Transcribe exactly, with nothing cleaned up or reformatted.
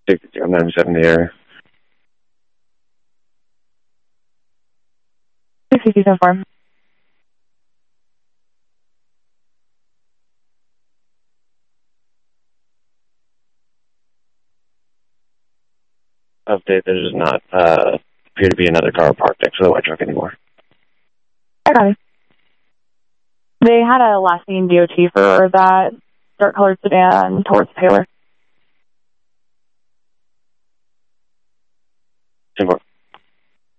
I'm ninety-seven in the area. sixty-two ten four. Update, there does not uh, appear to be another car parked next to the white truck anymore. I got it. They had a last name D O T for that dark colored sedan towards Taylor. ten four.